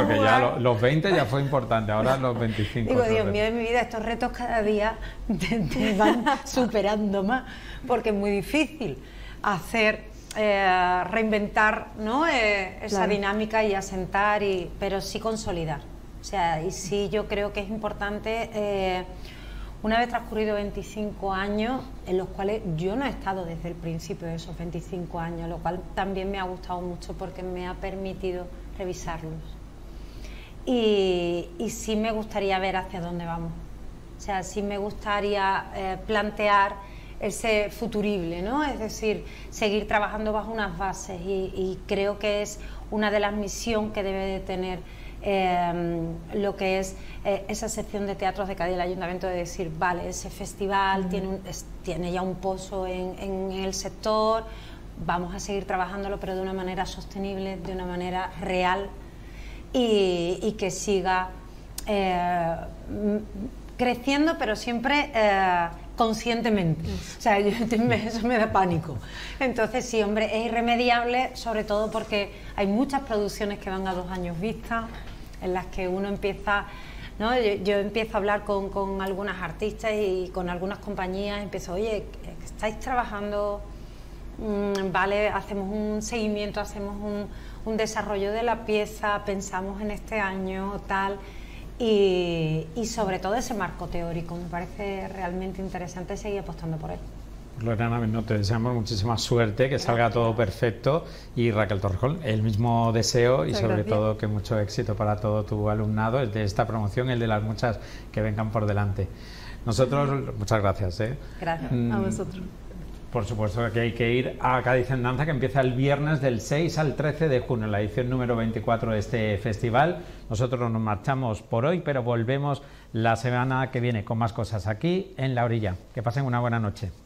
porque ya los 20 ya fue importante, ahora los 25. Digo, Dios mío de mi vida, estos retos cada día te van superando más, porque es muy difícil reinventar, ¿no? Esa dinámica y asentar, pero sí consolidar. O sea, y sí yo creo que es importante, una vez transcurrido 25 años, en los cuales yo no he estado desde el principio de esos 25 años, lo cual también me ha gustado mucho porque me ha permitido revisarlos. Y sí me gustaría ver hacia dónde vamos. O sea, sí me gustaría plantear ese futurible, ¿no? Es decir, seguir trabajando bajo unas bases y creo que es una de las misiones que debe de tener lo que es esa sección de teatros de Cádiz del Ayuntamiento, de decir, vale, ese festival tiene ya un pozo en el sector, vamos a seguir trabajándolo, pero de una manera sostenible, de una manera real y que siga creciendo, pero siempre conscientemente. O sea, eso me da pánico. Entonces sí, hombre, es irremediable, sobre todo porque hay muchas producciones que van a 2 años vista, en las que uno empieza, ¿no? Yo empiezo a hablar con algunas artistas y con algunas compañías, empiezo, oye, ¿estáis trabajando? Vale, hacemos un seguimiento, hacemos un desarrollo de la pieza, pensamos en este año, tal. Y sobre todo ese marco teórico, me parece realmente interesante seguir apostando por él. Lorena, te deseamos muchísima suerte, que salga todo perfecto, y Raquel Torrejón, el mismo deseo y sobre todo que mucho éxito para todo tu alumnado, el de esta promoción, el de las muchas que vengan por delante. Nosotros, muchas gracias. Gracias a vosotros. Por supuesto que hay que ir a Cádiz en Danza, que empieza el viernes del 6 al 13 de junio, la edición número 24 de este festival. Nosotros nos marchamos por hoy, pero volvemos la semana que viene con más cosas aquí en La Orilla. Que pasen una buena noche.